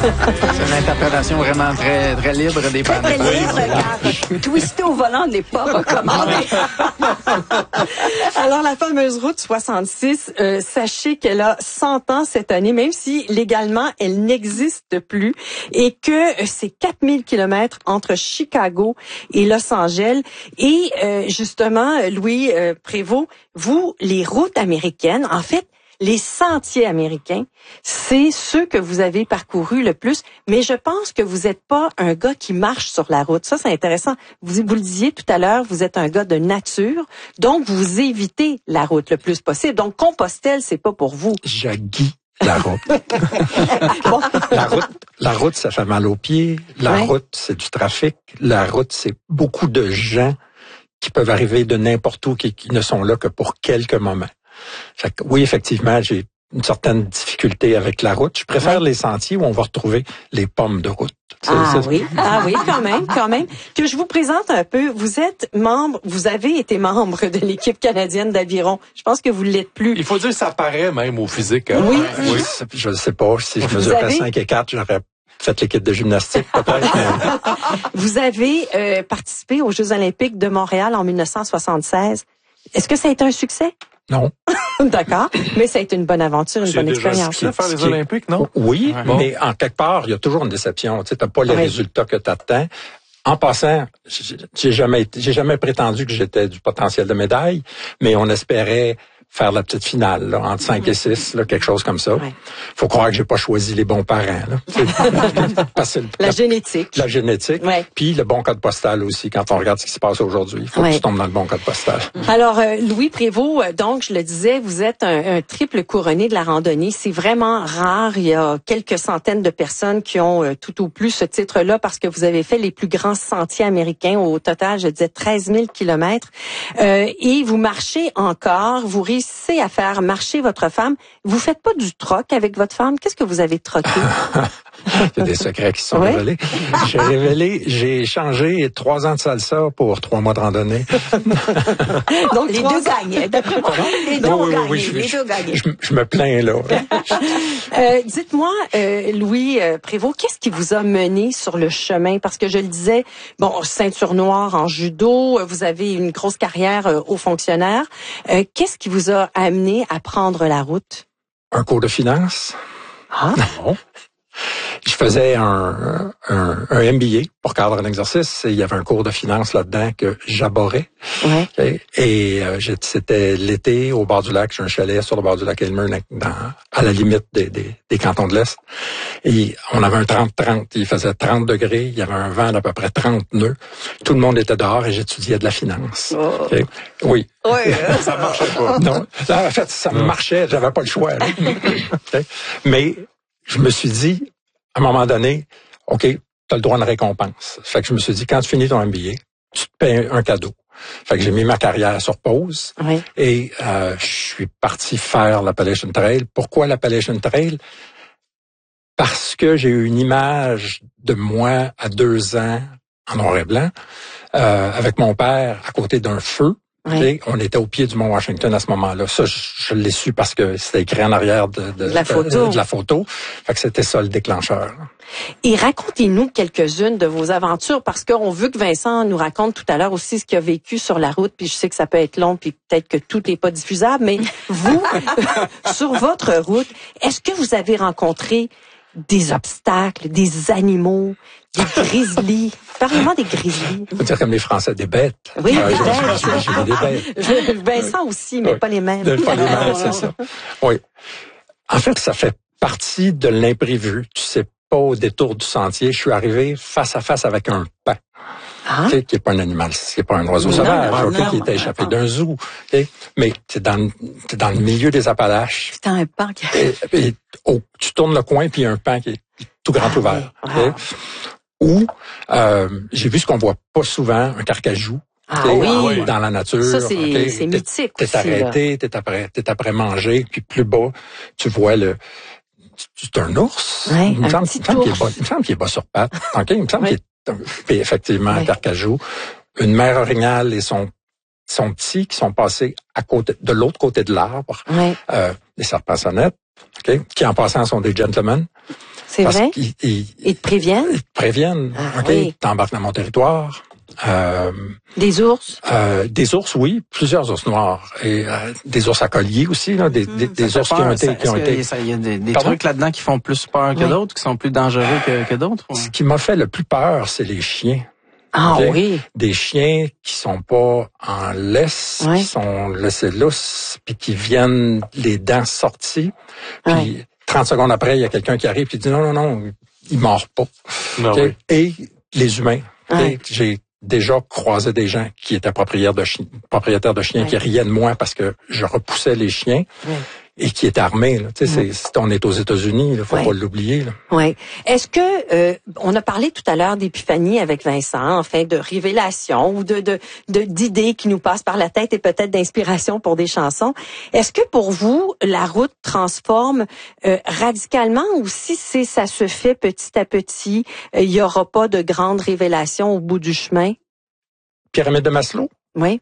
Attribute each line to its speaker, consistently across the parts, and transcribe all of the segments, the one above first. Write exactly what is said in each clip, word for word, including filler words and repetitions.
Speaker 1: C'est une interprétation vraiment très, très libre des
Speaker 2: Très, très libre, car twister au volant n'est pas recommandé. Alors, la fameuse route soixante-six, euh, sachez qu'elle a cent ans cette année, même si légalement, elle n'existe plus, et que euh, c'est quatre mille kilomètres entre Chicago et Los Angeles. Et euh, justement, Louis euh, Prévost, vous, les routes américaines, en fait, les sentiers américains, c'est ceux que vous avez parcourus le plus, mais je pense que vous n'êtes pas un gars qui marche sur la route. Ça, c'est intéressant. Vous, vous le disiez tout à l'heure, vous êtes un gars de nature, donc vous évitez la route le plus possible. Donc, Compostelle, c'est pas pour vous.
Speaker 3: J'haïs la route. Bon. La route, la route, ça fait mal aux pieds. La ouais. route, c'est du trafic. La route, c'est beaucoup de gens qui peuvent arriver de n'importe où, qui, qui ne sont là que pour quelques moments. Fait que, oui, effectivement, j'ai une certaine difficulté avec la route. Je préfère oui. les sentiers où on va retrouver les pommes de route.
Speaker 2: C'est, ah c'est... oui, ah oui, quand même, quand même. Que je vous présente un peu. Vous êtes membre, vous avez été membre de l'équipe canadienne d'aviron. Je pense que vous ne l'êtes plus.
Speaker 4: Il faut dire que ça paraît même au physique. Hein?
Speaker 2: Oui.
Speaker 3: oui. Je ne sais pas. Si je mesurais avez... cinq et quatre, j'aurais fait l'équipe de gymnastique, peut-être. Mais...
Speaker 2: Vous avez euh, participé aux Jeux olympiques de Montréal en dix-neuf cent soixante-seize. Est-ce que ça a été un succès?
Speaker 3: Non.
Speaker 2: D'accord. Mais ça a été une bonne aventure, une
Speaker 4: c'est
Speaker 2: bonne expérience.
Speaker 4: C'est faire les Olympiques, non?
Speaker 3: Oui,
Speaker 4: ouais.
Speaker 3: mais bon. En quelque part, il y a toujours une déception. Tu sais, t'as pas les oui. résultats que t'attends. En passant, j'ai jamais été, j'ai jamais prétendu que j'étais du potentiel de médaille, mais on espérait faire la petite finale, là, entre cinq et six, là, quelque chose comme ça. Ouais. Faut croire que j'ai pas choisi les bons parents, là.
Speaker 2: Parce que la, la génétique.
Speaker 3: La génétique.
Speaker 2: Ouais.
Speaker 3: Puis le bon code postal aussi, quand on regarde ce qui se passe aujourd'hui. Il faut ouais. que tu tombes dans le bon code postal.
Speaker 2: Alors, euh, Louis Prévost, donc, je le disais, vous êtes un, un triple couronné de la randonnée. C'est vraiment rare. Il y a quelques centaines de personnes qui ont euh, tout au plus ce titre-là parce que vous avez fait les plus grands sentiers américains. Au total, je disais treize mille kilomètres. Euh, et vous marchez encore. Vous réussissez à faire marcher votre femme. Vous faites pas du troc avec votre femme? Qu'est-ce que vous avez troqué?
Speaker 3: Il y a des secrets qui sont oui? révélés. J'ai révélé, j'ai changé trois ans de salsa pour trois mois de randonnée.
Speaker 2: Donc, les deux gagnent. D'après moi, les deux
Speaker 3: oui,
Speaker 2: gagnent.
Speaker 3: Oui, je,
Speaker 2: les deux gagnent.
Speaker 3: Je, je, je me plains, là.
Speaker 2: euh, dites-moi, euh, Louis euh, Prévost, qu'est-ce qui vous a mené sur le chemin? Parce que je le disais, bon, ceinture noire en judo, vous avez une grosse carrière euh, haut fonctionnaire. Euh, qu'est-ce qui vous a amené à prendre la route?
Speaker 3: Un cours de finance.
Speaker 2: Ah,
Speaker 3: non. Je faisais un, un, un M B A pour cadre en exercice et il y avait un cours de finance là-dedans que j'aborais.
Speaker 2: Ouais.
Speaker 3: Et, et euh, c'était l'été au bord du lac. J'ai un chalet sur le bord du lac Elmer, dans, à la limite des, des, des cantons de l'Est. Et on avait un trente trente. Il faisait trente degrés. Il y avait un vent d'à peu près trente nœuds. Tout le monde était dehors et j'étudiais de la finance.
Speaker 2: Oh.
Speaker 3: Okay? Oui.
Speaker 2: Ouais.
Speaker 4: Ça marchait pas.
Speaker 3: Non. En fait, ça non. marchait. J'avais pas le choix. Okay? Mais je me suis dit, à un moment donné, OK, tu as le droit à une récompense. Fait que je me suis dit, quand tu finis ton M B A, tu te payes un cadeau. Fait que j'ai mis ma carrière sur pause
Speaker 2: oui.
Speaker 3: et euh, je suis parti faire l'Appalachian Trail. Pourquoi l'Appalachian Trail? Parce que j'ai eu une image de moi à deux ans en noir et blanc, euh, avec mon père à côté d'un feu.
Speaker 2: Oui.
Speaker 3: On était au pied du Mont Washington à ce moment-là. Ça, je, je l'ai su parce que c'était écrit en arrière de, de,
Speaker 2: de, la, photo.
Speaker 3: de, de la photo. Fait que c'était ça le déclencheur.
Speaker 2: Et racontez-nous quelques-unes de vos aventures, parce qu'on veut que Vincent nous raconte tout à l'heure aussi ce qu'il a vécu sur la route, puis je sais que ça peut être long, puis peut-être que tout n'est pas diffusable, mais vous, sur votre route, est-ce que vous avez rencontré des obstacles, des animaux, des grizzlies? Parlez-moi des grizzlies.
Speaker 3: On peut dire comme les Français, des bêtes.
Speaker 2: Oui,
Speaker 3: euh,
Speaker 2: des
Speaker 3: j'ai,
Speaker 2: bêtes.
Speaker 3: J'ai, j'ai vu des bêtes.
Speaker 2: Vincent aussi, mais
Speaker 3: oui.
Speaker 2: pas les mêmes.
Speaker 3: Pas les mêmes, c'est ça. Oui. En fait, ça fait partie de l'imprévu. Tu sais pas, au détour du sentier, je suis arrivé face à face avec un paon.
Speaker 2: Ah.
Speaker 3: Tu sais, qui est pas un animal, qui est pas un oiseau
Speaker 2: non,
Speaker 3: sauvage,
Speaker 2: non,
Speaker 3: okay,
Speaker 2: non,
Speaker 3: qui était
Speaker 2: non,
Speaker 3: échappé
Speaker 2: non.
Speaker 3: d'un zoo. Okay? Mais t'es dans, t'es dans le milieu des Appalaches.
Speaker 2: C'était un paon qui...
Speaker 3: Et, et oh, tu tournes le coin, puis il y a un paon qui est tout grand
Speaker 2: ah,
Speaker 3: ouvert.
Speaker 2: Wow.
Speaker 3: Okay? Ou euh, j'ai vu ce qu'on voit pas souvent, un carcajou.
Speaker 2: Ah oui.
Speaker 3: Dans la nature.
Speaker 2: Ça, c'est,
Speaker 3: okay?
Speaker 2: c'est mythique
Speaker 3: t'es,
Speaker 2: aussi.
Speaker 3: T'es arrêté, t'es après, t'es après manger, puis plus bas, tu vois le... C'est un ours.
Speaker 2: Ouais,
Speaker 3: il, me
Speaker 2: un
Speaker 3: semble,
Speaker 2: petit
Speaker 3: il, me semble qu'il est bas,
Speaker 2: ours.
Speaker 3: il me semble qu'il est bas sur pattes. Okay? Il me semble
Speaker 2: ouais.
Speaker 3: qu'il est puis effectivement un
Speaker 2: ouais.
Speaker 3: carcajou. Une mère orignale et son, son petit qui sont passés à côté, de l'autre côté de l'arbre.
Speaker 2: Ouais.
Speaker 3: Euh, des serpents sonnettes, okay? Qui en passant sont des gentlemen.
Speaker 2: C'est
Speaker 3: Parce
Speaker 2: vrai?
Speaker 3: qu'ils ils,
Speaker 2: Ils te préviennent?
Speaker 3: ils te préviennent.
Speaker 2: Ah,
Speaker 3: OK,
Speaker 2: oui.
Speaker 3: t'embarques dans mon territoire. Euh,
Speaker 2: Des ours?
Speaker 3: euh, des ours, oui, plusieurs ours noirs. Et euh, des ours à collier aussi, là, des, des, des
Speaker 1: Ça
Speaker 3: ours
Speaker 1: fait
Speaker 3: qui ont
Speaker 1: peur.
Speaker 3: été...
Speaker 1: Ça-
Speaker 3: Qui ont
Speaker 1: est-ce qu'il y a-
Speaker 3: été...
Speaker 1: ça- Il y a des, des
Speaker 3: Pardon?
Speaker 1: trucs là-dedans qui font plus peur que
Speaker 2: Oui.
Speaker 1: d'autres, qui sont plus dangereux que, que d'autres? ou-
Speaker 3: Ce qui m'a fait le plus peur, c'est les chiens.
Speaker 2: Ah
Speaker 3: OK?
Speaker 2: oui.
Speaker 3: Des chiens qui sont pas en laisse,
Speaker 2: Ouais.
Speaker 3: qui sont laissés lousses, puis qui viennent les dents sorties. Puis
Speaker 2: Ouais.
Speaker 3: trente secondes après, il y a quelqu'un qui arrive et dit non, non, non, il mord pas.
Speaker 4: Ah
Speaker 3: OK?
Speaker 4: oui.
Speaker 3: Et les humains. OK?
Speaker 2: Ouais.
Speaker 3: J'ai déjà croisé des gens qui étaient propriétaires de chiens, propriétaires de chiens
Speaker 2: Ouais.
Speaker 3: qui riaient de moi parce que je repoussais les chiens
Speaker 2: Ouais.
Speaker 3: et qui étaient armés. Là. Tu sais,
Speaker 2: Ouais.
Speaker 3: c'est, c'est- on est aux États-Unis, il faut
Speaker 2: Ouais.
Speaker 3: pas l'oublier. Là.
Speaker 2: Oui. Est-ce que euh, on a parlé tout à l'heure d'épiphanie avec Vincent, enfin de révélation ou de de de- d'idées qui nous passent par la tête et peut-être d'inspiration pour des chansons. Est-ce que pour vous la route transforme euh, radicalement ou si c'est ça se fait petit à petit, euh, il y aura pas de grande révélation au bout du chemin?
Speaker 3: Pyramide de Maslow,
Speaker 2: Oui.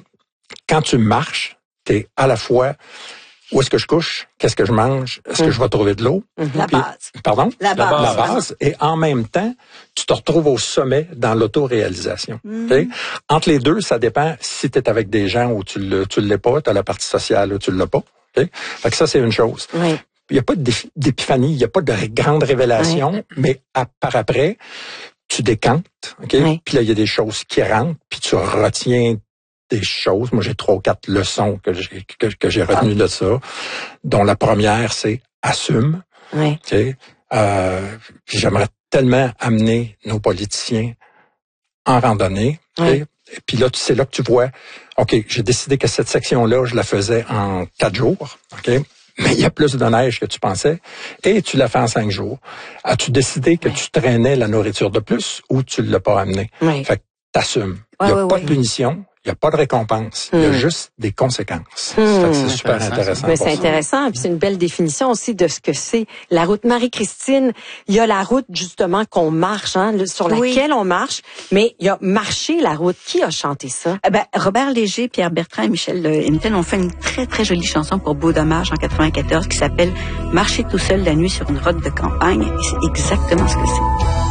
Speaker 3: quand tu marches, tu es à la fois où est-ce que je couche, qu'est-ce que je mange, est-ce que
Speaker 2: Mm.
Speaker 3: je vais trouver de l'eau,
Speaker 5: La
Speaker 3: Puis-
Speaker 5: base.
Speaker 3: pardon?
Speaker 5: La base.
Speaker 3: La base. Et en même temps, tu te retrouves au sommet dans l'autoréalisation.
Speaker 5: Mm.
Speaker 3: OK? Entre les deux, ça dépend si tu es avec des gens où tu le, tu l'es pas, tu as la partie sociale où tu l'as pas. OK? Fait que ça, c'est une chose.
Speaker 2: Oui.
Speaker 3: Il n'y a pas d'ép- d'épiphanie, il n'y a pas de ré- grande révélation, mais à, par après, tu décantes. OK?
Speaker 2: Oui.
Speaker 3: Puis là, il y a des choses qui rentrent, puis tu retiens des choses. Moi, j'ai trois ou quatre leçons que j'ai que, que j'ai retenues de ça, dont la première, c'est assume.
Speaker 2: Oui.
Speaker 3: OK? Euh, j'aimerais tellement amener nos politiciens en randonnée. OK?
Speaker 2: Oui.
Speaker 3: Et puis là, tu- c'est là que tu vois, OK, j'ai décidé que cette section-là, je la faisais en quatre jours. OK? Mais il y a plus de neige que tu pensais et tu l'as fait en cinq jours. As-tu décidé que
Speaker 2: Oui.
Speaker 3: tu traînais la nourriture de plus ou tu l'as pas amené?
Speaker 2: Oui.
Speaker 3: Fait que t'assumes. Il n'y a
Speaker 5: Ouais,
Speaker 3: pas
Speaker 5: ouais,
Speaker 3: de
Speaker 5: ouais.
Speaker 3: punition, il n'y a pas de récompense. Il y a
Speaker 2: Hmm.
Speaker 3: juste des conséquences.
Speaker 2: Hmm.
Speaker 3: Fait que c'est super
Speaker 1: Intéressant,
Speaker 3: intéressant.
Speaker 2: Mais
Speaker 3: pour
Speaker 2: c'est
Speaker 3: ça.
Speaker 2: intéressant, puis c'est une belle définition aussi de ce que c'est la route. Marie-Christine, il y a la route justement qu'on marche, hein, le- sur
Speaker 5: Oui.
Speaker 2: laquelle on marche, mais il y a marcher la route. Qui a chanté ça?
Speaker 5: Eh ben, Robert Léger, Pierre Bertrand et Michel Hinton ont fait une très, très jolie chanson pour Beau Dommage en quatre-vingt-quatorze qui s'appelle « Marcher tout seul la nuit sur une route de campagne ». Et c'est exactement ce que c'est.